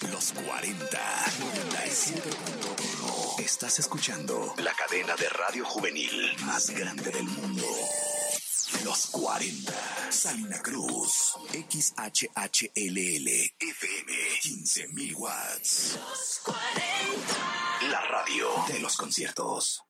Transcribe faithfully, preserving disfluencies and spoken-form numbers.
Los cuarenta, noventa y siete punto uno. Estás escuchando la cadena de radio juvenil más grande del mundo. Los cuarenta, Salina Cruz, X H H L L, F M, quince mil watts. Los cuarenta. La radio de los conciertos.